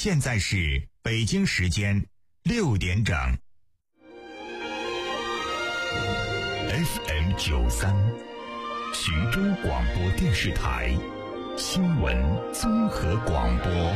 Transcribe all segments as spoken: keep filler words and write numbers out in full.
现在是北京时间六点整。F M 九三，徐州广播电视台新闻综合广播。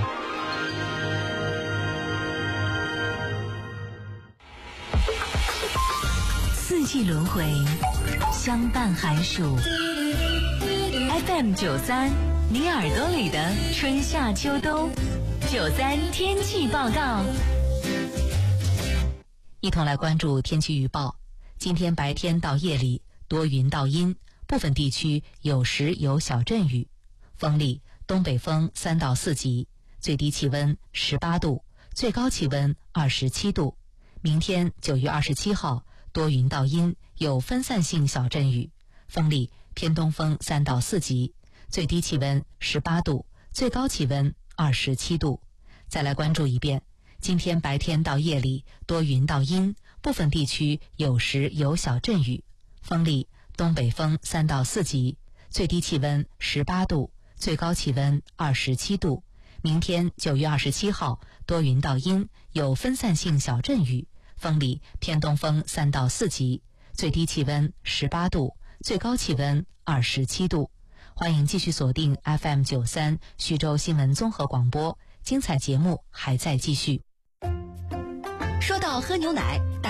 四季轮回，相伴寒暑。F M 九三，你耳朵里的春夏秋冬。九三天气报告，一同来关注天气预报。今天白天到夜里多云到阴，部分地区有时有小阵雨，风力东北风三到四级，最低气温十八度，最高气温二十七度。明天九月二十七号多云到阴，有分散性小阵雨，风力偏东风三到四级，最低气温十八度，最高气温二十七度。再来关注一遍，今天白天到夜里多云到阴，部分地区有时有小阵雨，风力东北风三到四级，最低气温十八度，最高气温二十七度。明天九月二十七号多云到阴，有分散性小阵雨，风力偏东风三到四级，最低气温十八度，最高气温二十七度。欢迎继续锁定 F M 九三 徐州新闻综合广播，精彩节目还在继续。 说到喝牛奶，